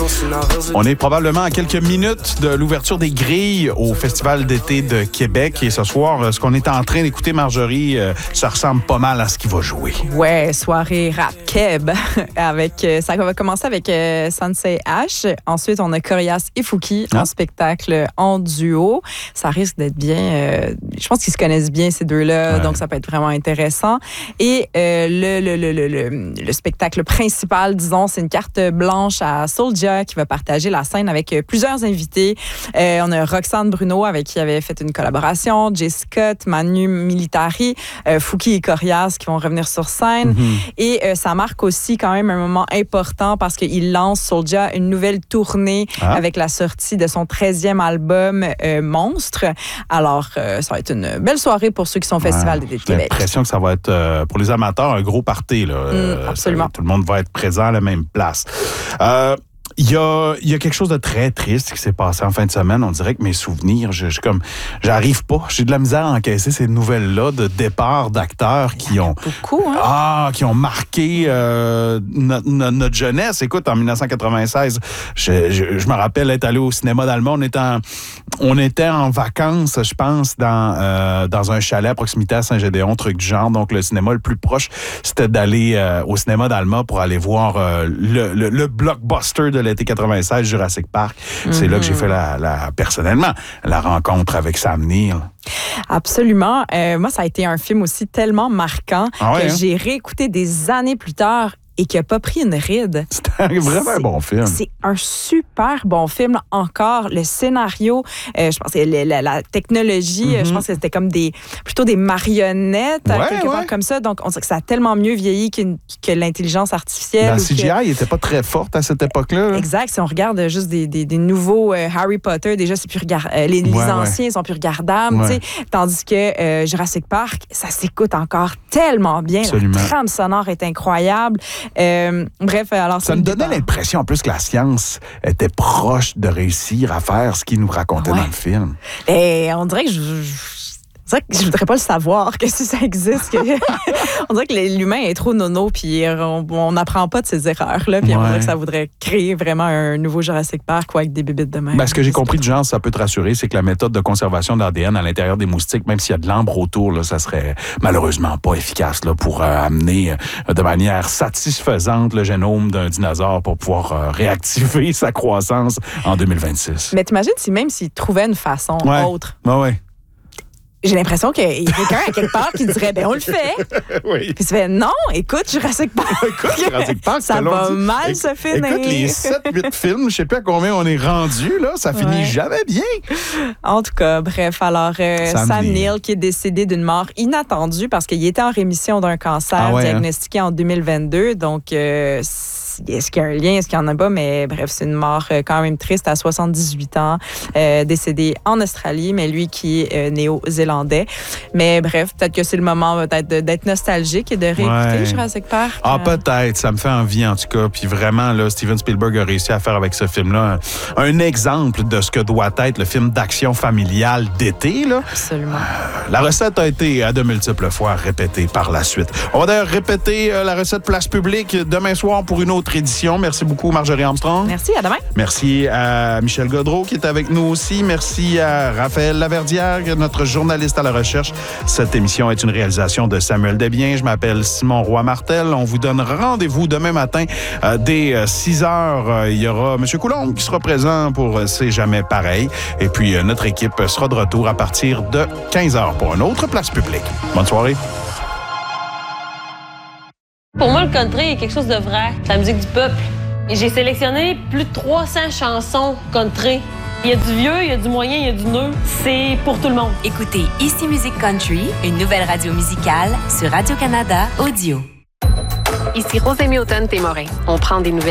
On est probablement à quelques minutes de l'ouverture des grilles au Festival d'été de Québec. Et ce soir, ce qu'on est en train d'écouter, Marjorie, ça ressemble pas mal à ce qui va jouer. Ouais, soirée rap keb. Ça va commencer avec Sensei H. Ensuite, on a Corias et Fouki en spectacle en duo. Ça risque d'être bien. Je pense qu'ils se connaissent bien, ces deux-là. Ouais. Donc, ça peut être vraiment intéressant. Et le spectacle principal, disons, c'est une carte blanche à Soulja qui va partager la scène avec plusieurs invités. On a Roxane Bruno avec qui avait fait une collaboration, Jay Scott, Manu Militari, Fouki et Corias qui vont revenir sur scène. Mm-hmm. Et ça marque aussi quand même un moment important parce qu'il lance Soulja une nouvelle tournée avec la sortie de son 13e album Monstre. Alors, ça va être une belle soirée pour ceux qui sont au Festival d'été de Québec. J'ai l'impression que ça va être, pour les amateurs, un gros party. Là. Absolument. Tout le monde va être présent à la même place. Il y a quelque chose de très triste qui s'est passé en fin de semaine. On dirait que mes souvenirs, j'arrive pas. J'ai de la misère à encaisser ces nouvelles-là de départ d'acteurs qui ont... Beaucoup, hein? Qui ont marqué notre jeunesse. Écoute, en 1996, je me rappelle être allé au cinéma d'Allemand. On était en vacances, je pense, dans un chalet à proximité à Saint-Gédéon, truc du genre. Donc, le cinéma le plus proche, c'était d'aller au cinéma d'Allemand pour aller voir le blockbuster de l'été 96, Jurassic Park. Mm-hmm. C'est là que j'ai fait personnellement la rencontre avec Sam Neill. Absolument. Moi, ça a été un film aussi tellement marquant que j'ai réécouté des années plus tard et qui n'a pas pris une ride. C'était vraiment un bon film. C'est un super bon film. Encore, le scénario, je pense que la technologie, je pense que c'était comme plutôt des marionnettes, quelque part comme ça. Donc, on sait que ça a tellement mieux vieilli que l'intelligence artificielle. La CGI n'était pas très forte à cette époque-là. Là. Exact. Si on regarde juste des nouveaux Harry Potter, déjà, c'est plus les anciens sont plus regardables. Ouais. Tandis que Jurassic Park, ça s'écoute encore tellement bien. Absolument. La trame sonore est incroyable. Bref, alors ça me donnait l'impression en plus que la science était proche de réussir à faire ce qu'il nous racontait dans le film. Et on dirait que je voudrais pas le savoir, que si ça existe. On dirait que l'humain est trop nono, puis on n'apprend pas de ses erreurs. Là, puis on dirait que ça voudrait créer vraiment un nouveau Jurassic Park avec des bébites de même. Ce que j'ai compris du genre, ça peut te rassurer, c'est que la méthode de conservation d'ADN à l'intérieur des moustiques, même s'il y a de l'ambre autour, là, ça serait malheureusement pas efficace là, pour amener de manière satisfaisante le génome d'un dinosaure pour pouvoir réactiver sa croissance en 2026. Mais t'imagines même s'ils trouvaient une façon autre. Ouais. J'ai l'impression qu'il y a quelqu'un à quelque part qui dirait, on le fait. Oui. Puis tu fais, non, écoute, Jurassic Park. Jurassic Park, ça va mal se finir. Écoute, les 7-8 films, je ne sais pas à combien on est rendu, là, ça finit jamais bien. En tout cas, bref, alors, Sam Neill qui est décédé d'une mort inattendue parce qu'il était en rémission d'un cancer diagnostiqué en 2022. Donc, est-ce qu'il y a un lien, est-ce qu'il n'y en a pas? Mais bref, c'est une mort quand même triste à 78 ans, décédé en Australie, mais lui qui est néo-zélandais. Mais bref, peut-être que c'est le moment d'être nostalgique et de réécouter Jurassic Park. Peut-être, ça me fait envie en tout cas. Puis vraiment, là, Steven Spielberg a réussi à faire avec ce film-là un exemple de ce que doit être le film d'action familiale d'été. Là. Absolument. La recette a été à de multiples fois répétée par la suite. On va d'ailleurs répéter la recette Place Publique demain soir pour une autre édition. Merci beaucoup, Marjorie Armstrong. Merci, à demain. Merci à Michel Gaudreau qui est avec nous aussi. Merci à Raphaël Laverdière, notre journaliste à la recherche. Cette émission est une réalisation de Samuel Desbiens. Je m'appelle Simon Roy-Martel. On vous donne rendez-vous demain matin dès 6 heures. Il y aura M. Coulombe qui sera présent pour C'est jamais pareil. Et puis, notre équipe sera de retour à partir de 15 heures pour une autre Place Publique. Bonne soirée. Pour moi, le country est quelque chose de vrai. C'est la musique du peuple. Et j'ai sélectionné plus de 300 chansons country. Il y a du vieux, il y a du moyen, il y a du neuf. C'est pour tout le monde. Écoutez Ici Musique Country, une nouvelle radio musicale sur Radio-Canada Audio. Ici Rosemée Automne-Témorin. On prend des nouvelles.